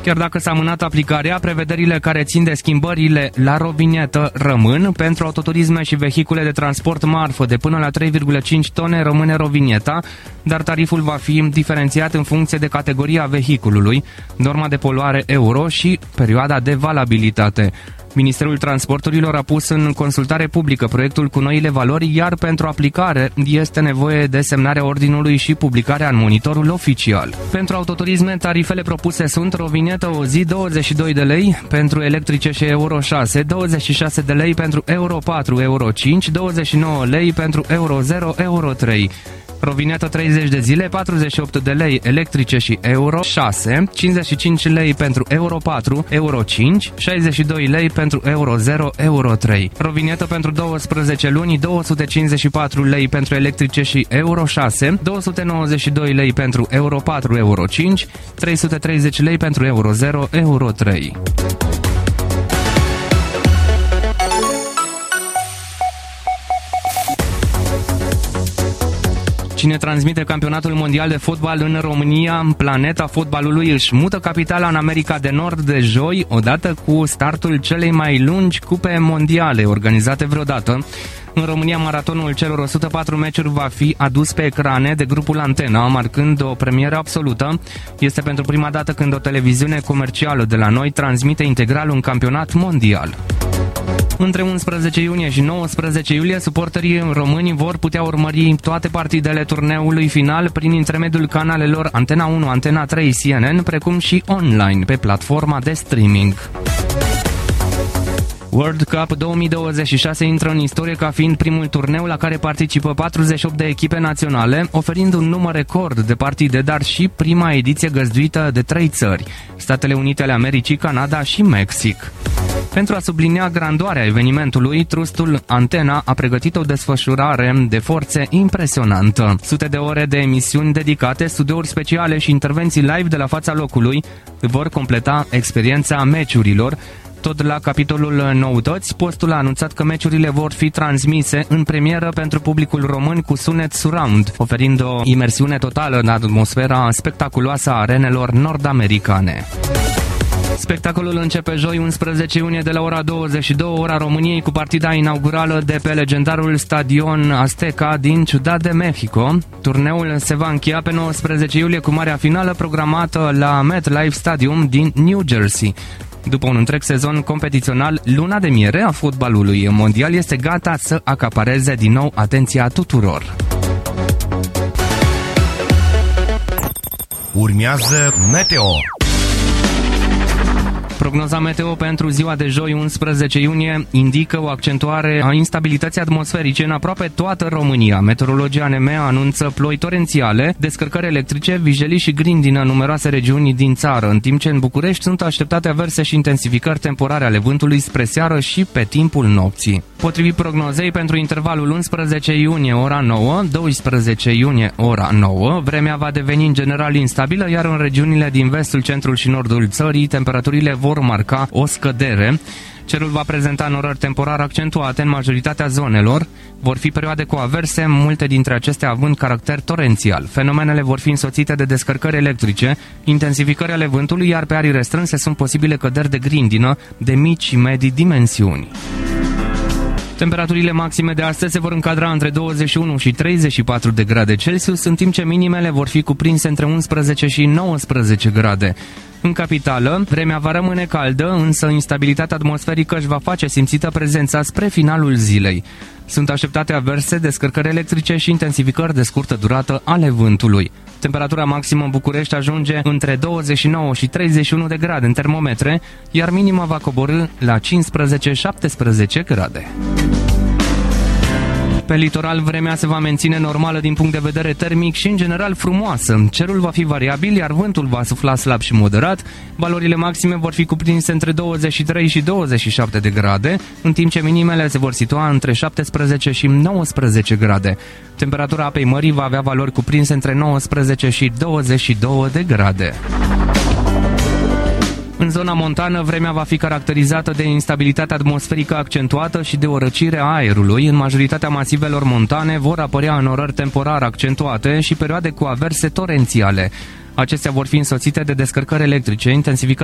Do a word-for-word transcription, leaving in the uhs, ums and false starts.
Chiar dacă s-a amânat aplicarea, prevederile care țin de schimbările la rovinietă rămân. Pentru autoturisme și vehicule de transport marfă de până la trei virgulă cinci tone rămâne rovinieta, dar tariful va fi diferențiat în funcție de categoria vehiculului, norma de poluare euro și perioada de valabilitate. Ministerul Transporturilor a pus în consultare publică proiectul cu noile valori, iar pentru aplicare este nevoie de semnarea ordinului și publicarea în monitorul oficial. Pentru autoturisme, tarifele propuse sunt rovinietă o zi douăzeci și doi de lei, pentru electrice și Euro șase, douăzeci și șase de lei pentru Euro patru, Euro cinci, douăzeci și nouă lei pentru Euro zero, Euro trei. Rovinietă treizeci de zile, patruzeci și opt de lei electrice și Euro șase, cincizeci și cinci lei pentru Euro patru, Euro cinci, șaizeci și doi lei pentru Euro zero, Euro trei. Rovinietă pentru douăsprezece luni, două sute cincizeci și patru lei pentru electrice și Euro șase, două sute nouăzeci și doi lei pentru Euro patru, Euro cinci, trei sute treizeci lei pentru Euro zero, Euro trei. Cine transmite campionatul mondial de fotbal în România, Planeta Fotbalului își mută capitala în America de Nord de joi, odată cu startul celei mai lungi cupe mondiale organizate vreodată. În România, maratonul celor o sută patru meciuri va fi adus pe ecrane de grupul Antena, marcând o premieră absolută. Este pentru prima dată când o televiziune comercială de la noi transmite integral un campionat mondial. Între unsprezece iunie și nouăsprezece iulie, suporterii români vor putea urmări toate partidele turneului final prin intermediul canalelor Antena unu, Antena trei, C N N, precum și online pe platforma de streaming. World Cup două mii douăzeci și șase intră în istorie ca fiind primul turneu la care participă patruzeci și opt de echipe naționale, oferind un număr record de partide, dar și prima ediție găzduită de trei țări: Statele Unite ale Americii, Canada și Mexic. Pentru a sublinia grandoarea evenimentului, trustul Antena a pregătit o desfășurare de forțe impresionantă. Sute de ore de emisiuni dedicate, studiouri speciale și intervenții live de la fața locului vor completa experiența meciurilor. Tot la capitolul noutăți, postul a anunțat că meciurile vor fi transmise în premieră pentru publicul român cu sunet surround, oferind o imersiune totală în atmosfera spectaculoasă a arenelor nord-americane. Spectacolul începe joi, unsprezece iunie, de la ora douăzeci și două, ora României, cu partida inaugurală de pe legendarul stadion Azteca din Ciudad de Mexico. Turneul se va încheia pe nouăsprezece iulie cu marea finală programată la MetLife Stadium din New Jersey. După un întreg sezon competițional, luna de miere a fotbalului mondial este gata să acapareze din nou atenția tuturor. Urmează Meteo. Prognoza meteo pentru ziua de joi, unsprezece iunie, indică o accentuare a instabilității atmosferice în aproape toată România. Meteorologii A N M anunță ploi torențiale, descărcări electrice, vijelii și grindină în numeroase regiuni din țară, în timp ce în București sunt așteptate averse și intensificări temporare ale vântului spre seară și pe timpul nopții. Potrivit prognozei, pentru intervalul unsprezece iunie ora nouă, doisprezece iunie ora nouă, vremea va deveni în general instabilă, iar în regiunile din vestul, centrul și nordul țării, temperaturile vor marca o scădere. Cerul va prezenta norări temporar accentuate în majoritatea zonelor. Vor fi perioade cu averse, multe dintre acestea având caracter torențial. Fenomenele vor fi însoțite de descărcări electrice, intensificări ale vântului, iar pe arii restrânse sunt posibile căderi de grindină de mici și medii dimensiuni. Temperaturile maxime de astăzi se vor încadra între douăzeci și unu și treizeci și patru de grade Celsius, în timp ce minimele vor fi cuprinse între unsprezece și nouăsprezece grade. În capitală, vremea va rămâne caldă, însă instabilitatea atmosferică își va face simțită prezența spre finalul zilei. Sunt așteptate averse, descărcări electrice și intensificări de scurtă durată ale vântului. Temperatura maximă în București ajunge între douăzeci și nouă și treizeci și unu de grade în termometre, iar minima va coborî la cincisprezece șaptesprezece grade. Pe litoral, vremea se va menține normală din punct de vedere termic și în general frumoasă. Cerul va fi variabil, iar vântul va sufla slab și moderat. Valorile maxime vor fi cuprinse între douăzeci și trei și douăzeci și șapte de grade, în timp ce minimele se vor situa între șaptesprezece și nouăsprezece grade. Temperatura apei mării va avea valori cuprinse între nouăsprezece și douăzeci și două de grade. În zona montană, vremea va fi caracterizată de instabilitate atmosferică accentuată și de o răcire a aerului. În majoritatea masivelor montane vor apărea înnorări temporar accentuate și perioade cu averse torențiale. Acestea vor fi însoțite de descărcări electrice, intensificări